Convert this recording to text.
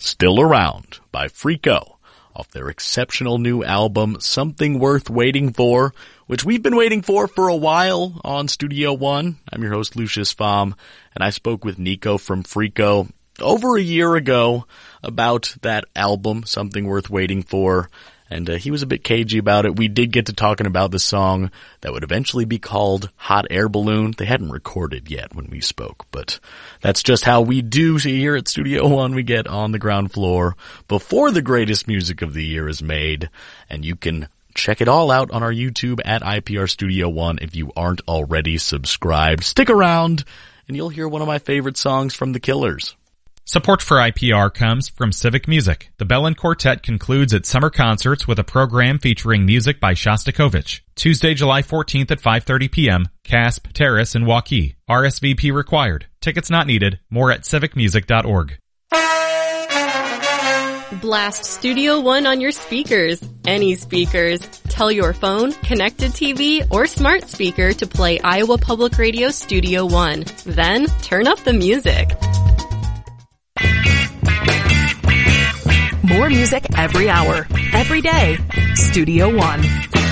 Still Around by Freako off their exceptional new album, Something Worth Waiting For, which we've been waiting for a while on Studio One. I'm your host, Lucius Pfam, and I spoke with Nico from Freako over a year ago about that album, Something Worth Waiting For, and he was a bit cagey about it. We did get to talking about the song that would eventually be called Hot Air Balloon. They hadn't recorded yet when we spoke, but that's just how we do here at Studio One. We get on the ground floor before the greatest music of the year is made, and you can check it all out on our YouTube at IPR Studio One if you aren't already subscribed. Stick around, and you'll hear one of my favorite songs from The Killers. Support for IPR comes from Civic Music. The Bellin Quartet concludes its summer concerts with a program featuring music by Shostakovich. Tuesday, July 14th at 5:30 p.m., Casp, Terrace, and Waukee. RSVP required. Tickets not needed. More at civicmusic.org. Blast Studio One on your speakers. Any speakers. Tell your phone, connected TV, or smart speaker to play Iowa Public Radio Studio One. Then, turn up the music. More music every hour, every day. Studio One.